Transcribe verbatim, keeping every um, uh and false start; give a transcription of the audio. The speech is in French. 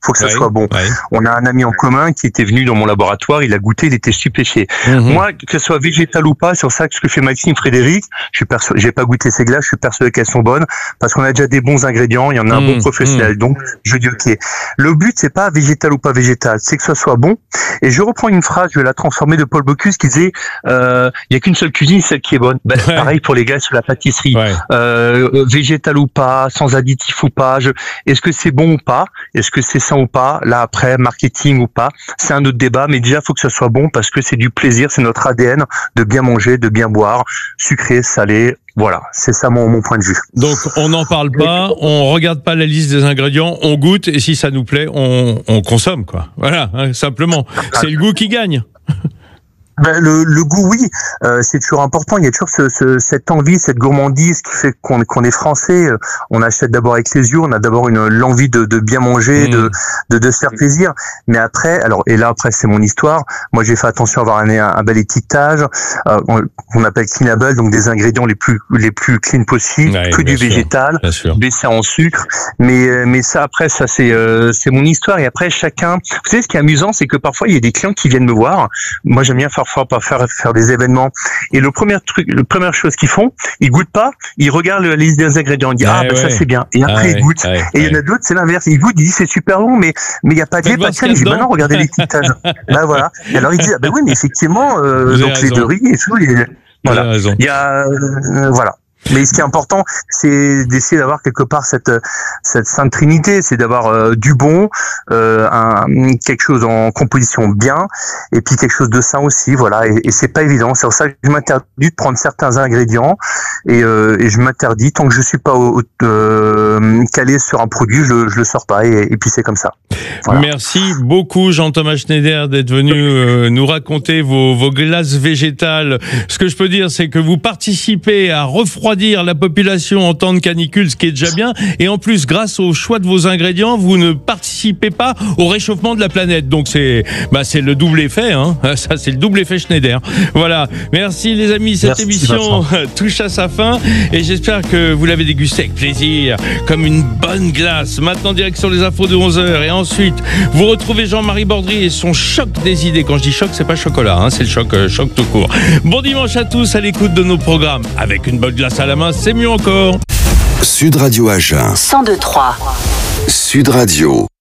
faut que ça ouais, soit bon. Ouais. On a un ami en commun qui était venu dans mon laboratoire, il a goûté, il était stupéfié. Mmh. Moi, que ce soit végétal ou pas, sur ça, ce que fait Maxime Frédéric, je suis perso- j'ai pas goûté ces glaces, je suis persuadé qu'elles sont bonnes, parce qu'on a déjà des bons ingrédients, il y en a un mmh. bon professionnel. Mmh. Donc, je dis ok. Le but, c'est pas végétal ou pas végétal, c'est que ça soit bon. Et je reprends une phrase, je vais la transformer de Paul Bocuse qui disait, euh, il y a qu'une seule cuisine, celle qui est bonne. Ben, ouais. Pareil pour les glaces sur la pâtisserie. Ouais. Euh, végétal ou pas, sans additif ou pas, je... est-ce que c'est bon ou pas? Est-ce que c'est sain ou pas? Là, après, marketing ou pas, c'est un autre débat, mais déjà, il faut que ça soit bon parce que c'est du plaisir, c'est notre A D N de bien manger, de bien boire, sucré, salé. Voilà, c'est ça mon, mon point de vue. Donc, on n'en parle pas, on regarde pas la liste des ingrédients, on goûte et si ça nous plaît, on, on consomme, quoi. Voilà, hein, simplement. C'est le goût qui gagne. Ben, le, le goût, oui, euh, c'est toujours important. Il y a toujours ce, ce, cette envie, cette gourmandise qui fait qu'on, qu'on est français. On achète d'abord avec les yeux, on a d'abord une l'envie de, de bien manger, mmh. de, de de se faire plaisir. Mais après, alors et là après c'est mon histoire. Moi j'ai fait attention à avoir un, un, un bel étiquetage euh, on, on appelle cleanable, donc des ingrédients les plus les plus clean possibles, ouais, que du sûr, végétal, baissé en sucre. Mais mais ça après ça c'est euh, c'est mon histoire. Et après chacun. Vous savez ce qui est amusant, c'est que parfois il y a des clients qui viennent me voir. Moi j'aime bien faire pas faire faire des événements et le premier truc le première chose qu'ils font, ils goûtent pas, ils regardent la liste des ingrédients, ils disent ah, ah ben ouais. ça c'est bien et après ah, ils goûtent ouais, et il ouais. y en a d'autres c'est l'inverse, ils goûtent, ils disent c'est super bon mais mais il y a pas de lait, pas de sel, je dis bah non regardez l'étiquetage. Là voilà et alors ils disent ah ben oui mais effectivement euh, donc les deux riz et tout et, voilà il y a euh, voilà. Mais ce qui est important, c'est d'essayer d'avoir quelque part cette cette sainte trinité, c'est d'avoir euh, du bon, euh, un, quelque chose en composition bien, et puis quelque chose de sain aussi, voilà. Et, et c'est pas évident. C'est pour ça que je m'interdis de prendre certains ingrédients et, euh, et je m'interdis tant que je suis pas au, euh, calé sur un produit, je, je le sors pas. Et, et puis c'est comme ça. Voilà. Merci beaucoup Jean-Thomas Schneider d'être venu euh, nous raconter vos vos glaces végétales. Ce que je peux dire, c'est que vous participez à refroidir la population en temps de canicule, ce qui est déjà bien, et en plus grâce au choix de vos ingrédients vous ne participez pas au réchauffement de la planète, donc c'est bah c'est le double effet hein. Ça c'est le double effet Schneider. Voilà, merci les amis, cette merci, émission Vincent. Touche à sa fin et j'espère que vous l'avez dégusté avec plaisir comme une bonne glace. Maintenant direction les infos de onze heures et ensuite vous retrouvez Jean-Marie Bordry et son choc des idées. Quand je dis choc, c'est pas chocolat hein, c'est le choc euh, choc tout court. Bon dimanche à tous à l'écoute de nos programmes avec une bonne glace à la main, c'est mieux encore. Sud Radio Agen cent deux trois. Sud Radio.